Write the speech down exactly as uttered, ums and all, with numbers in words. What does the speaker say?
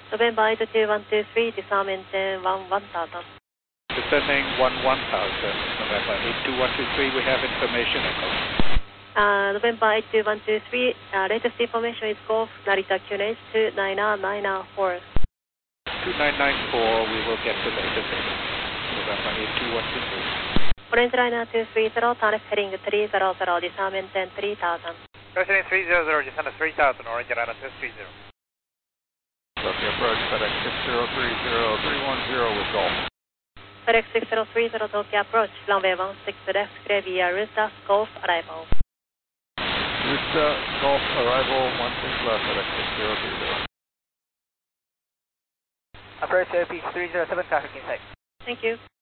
November eight two one two three, disarm engine one one thousand. Descending one one thousand, November eight two one two three, we have information echo. Uh, November eight two one two three, uh, latest information is Golf, Narita Q N H two nine nine four. two nine nine four, we will get the latest data. November eight two one two three. Orange Liner two three zero, turn heading three zero zero, disarm engine three thousand. President three zero zero, descend three thousand, Orange Liner two three zero. Tokyo approach, FedEx six zero three zero three one zero with Golf. FedEx six zero three zero, Tokyo approach, runway one six left, clear via Ruta, Golf, arrival. Ruta, Golf, arrival, one six left, FedEx six zero three zero. Approach O P three zero seven, traffic inside. Thank you.